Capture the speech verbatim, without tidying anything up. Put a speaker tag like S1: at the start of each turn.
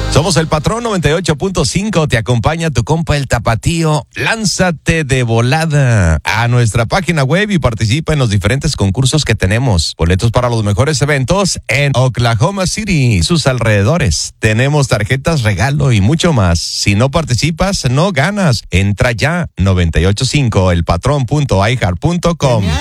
S1: Somos el Patrón noventa y ocho punto cinco, te acompaña tu compa el Tapatío. Lánzate de volada a nuestra página web y participa en los diferentes concursos que tenemos. Boletos para los mejores eventos en Oklahoma City y sus alrededores. Tenemos tarjetas regalo y mucho más. Si no participas, no ganas. Entra ya noventa y ocho punto cinco el patrón punto i heart punto com.